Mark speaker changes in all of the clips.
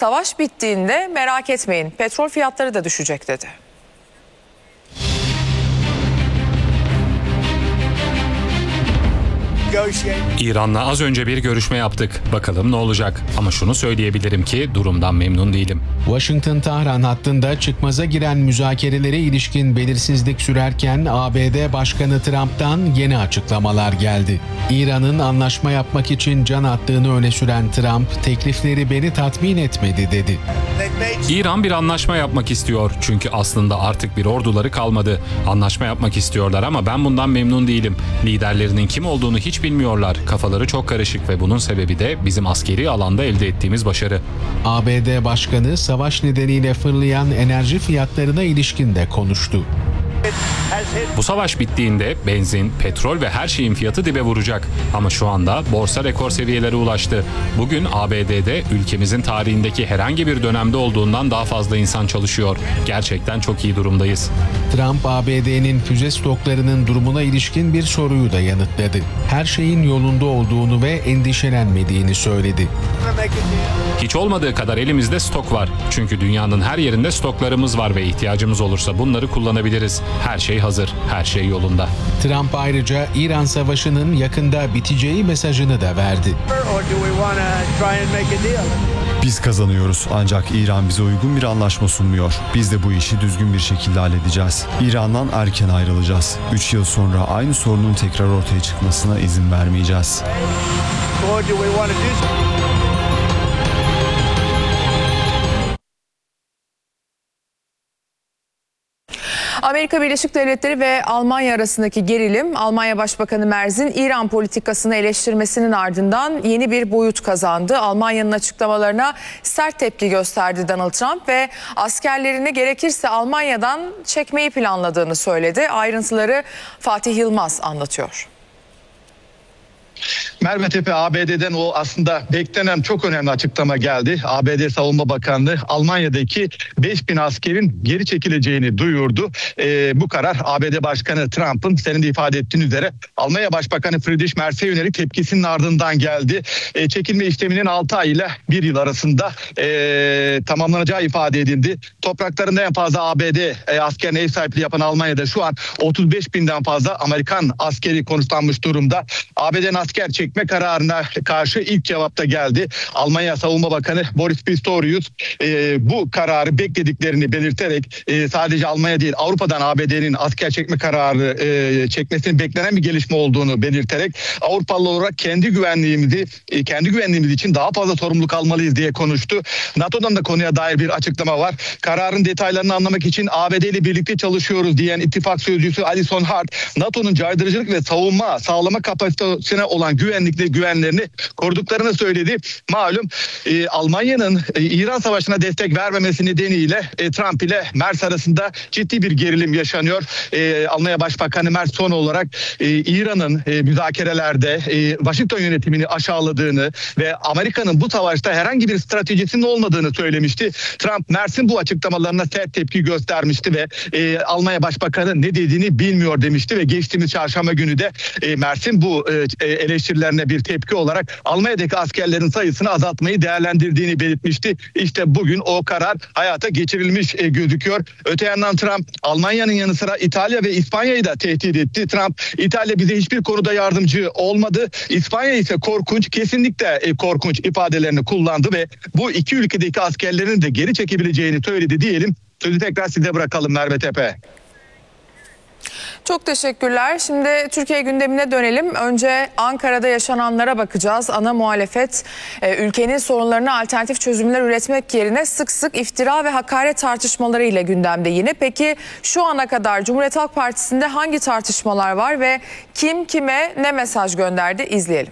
Speaker 1: savaş bittiğinde merak etmeyin, petrol fiyatları da düşecek dedi.
Speaker 2: İran'la az önce bir görüşme yaptık. Bakalım ne olacak? Ama şunu söyleyebilirim ki durumdan memnun değilim.
Speaker 3: Washington-Tahran hattında çıkmaza giren müzakerelere ilişkin belirsizlik sürerken ABD Başkanı Trump'tan yeni açıklamalar geldi. İran'ın anlaşma yapmak için can attığını öne süren Trump, teklifleri beni tatmin etmedi dedi.
Speaker 2: İran bir anlaşma yapmak istiyor. Çünkü aslında artık bir orduları kalmadı. Anlaşma yapmak istiyorlar ama ben bundan memnun değilim. Liderlerinin kim olduğunu hiç bilmiyorlar. Kafaları çok karışık ve bunun sebebi de bizim askeri alanda elde ettiğimiz başarı.
Speaker 3: ABD Başkanı savaş nedeniyle fırlayan enerji fiyatlarına ilişkin de konuştu.
Speaker 2: Bu savaş bittiğinde benzin, petrol ve her şeyin fiyatı dibe vuracak. Ama şu anda borsa rekor seviyelere ulaştı. Bugün ABD'de ülkemizin tarihindeki herhangi bir dönemde olduğundan daha fazla insan çalışıyor. Gerçekten çok iyi durumdayız.
Speaker 3: Trump, ABD'nin füze stoklarının durumuna ilişkin bir soruyu da yanıtladı. Her şeyin yolunda olduğunu ve endişelenmediğini söyledi.
Speaker 2: Hiç olmadığı kadar elimizde stok var. Çünkü dünyanın her yerinde stoklarımız var ve ihtiyacımız olursa bunları kullanabiliriz. Her şey hazır, her şey yolunda.
Speaker 3: Trump ayrıca İran Savaşı'nın yakında biteceği mesajını da verdi.
Speaker 4: Biz kazanıyoruz ancak İran bize uygun bir anlaşma sunmuyor. Biz de bu işi düzgün bir şekilde halledeceğiz. İran'dan erken ayrılacağız. 3 yıl sonra aynı sorunun tekrar ortaya çıkmasına izin vermeyeceğiz.
Speaker 1: Amerika Birleşik Devletleri ve Almanya arasındaki gerilim, Almanya Başbakanı Merz'in İran politikasını eleştirmesinin ardından yeni bir boyut kazandı. Almanya'nın açıklamalarına sert tepki gösterdi Donald Trump ve askerlerini gerekirse Almanya'dan çekmeyi planladığını söyledi. Ayrıntıları Fatih Yılmaz anlatıyor.
Speaker 5: Merve Tepe, ABD'den o aslında beklenen çok önemli açıklama geldi. ABD Savunma Bakanlığı Almanya'daki 5000 askerin geri çekileceğini duyurdu. Bu karar ABD Başkanı Trump'ın senin de ifade ettiğin üzere Almanya Başbakanı Friedrich Merz'e yönelik tepkisinin ardından geldi. Çekilme işleminin 6 ay ile 1 yıl arasında tamamlanacağı ifade edildi. Topraklarında en fazla ABD askerine ev sahipliği yapan Almanya'da şu an 35.000'den fazla Amerikan askeri konuşlanmış durumda. ABD'nin asker çekme kararına karşı ilk cevapta geldi. Almanya Savunma Bakanı Boris Pistorius bu kararı beklediklerini belirterek sadece Almanya değil Avrupa'dan ABD'nin asker çekme kararı çekmesinin beklenen bir gelişme olduğunu belirterek Avrupalı olarak kendi güvenliğimiz için daha fazla sorumluluk almalıyız diye konuştu. NATO'dan da konuya dair bir açıklama var. Kararın detaylarını anlamak için ABD ile birlikte çalışıyoruz diyen ittifak sözcüsü Alison Hart, NATO'nun caydırıcılık ve savunma sağlama kapasitesine olan güvenlerini koruduklarını söyledi. Malum Almanya'nın İran Savaşı'na destek vermemesi nedeniyle Trump ile Merz arasında ciddi bir gerilim yaşanıyor. Almanya Başbakanı Merz son olarak İran'ın müzakerelerde Washington yönetimini aşağıladığını ve Amerika'nın bu savaşta herhangi bir stratejisinin olmadığını söylemişti. Trump Merz'in bu açıklamalarına sert tepki göstermişti ve Almanya Başbakanı ne dediğini bilmiyor demişti ve geçtiğimiz çarşamba günü de Merz'in bu eleştirilerine bir tepki olarak Almanya'daki askerlerin sayısını azaltmayı değerlendirdiğini belirtmişti. İşte bugün o karar hayata geçirilmiş gözüküyor. Öte yandan Trump Almanya'nın yanı sıra İtalya ve İspanya'yı da tehdit etti. Trump, İtalya bize hiçbir konuda yardımcı olmadı. İspanya ise korkunç, kesinlikle korkunç ifadelerini kullandı ve bu iki ülkedeki askerlerin de geri çekebileceğini söyledi diyelim. Sözü tekrar size bırakalım Merve Tepe.
Speaker 1: Çok teşekkürler. Şimdi Türkiye gündemine dönelim. Önce Ankara'da yaşananlara bakacağız. Ana muhalefet ülkenin sorunlarına alternatif çözümler üretmek yerine sık sık iftira ve hakaret tartışmaları ile gündemde yine. Peki şu ana kadar Cumhuriyet Halk Partisi'nde hangi tartışmalar var ve kim kime ne mesaj gönderdi? İzleyelim.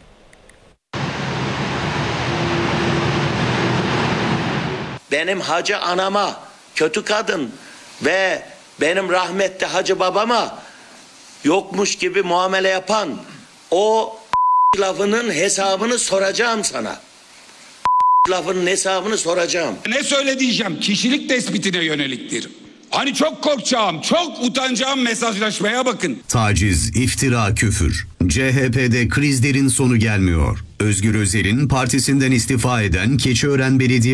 Speaker 6: Benim hacı anama, kötü kadın ve benim rahmetli hacı babama yokmuş gibi muamele yapan o lafının hesabını soracağım sana. Lafının hesabını soracağım.
Speaker 7: Ne söyleyeceğim kişilik tespitine yöneliktir. Hani çok korkacağım, çok utanacağım mesajlaşmaya bakın.
Speaker 8: Taciz, iftira, küfür. CHP'de krizlerin sonu gelmiyor. Özgür Özel'in partisinden istifa eden Keçiören Belediye